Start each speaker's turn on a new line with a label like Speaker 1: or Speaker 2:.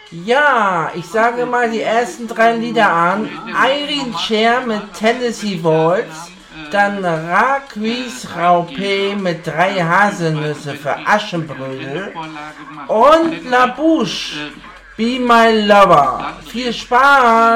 Speaker 1: Ja, ich sage mal die ersten 3 Lieder an. Irene Cher mit Tennessee Waltz, dann Raquis Raupe mit 3 Haselnüsse für Aschenbrödel und La Bouche, Be My Lover. Viel Spaß!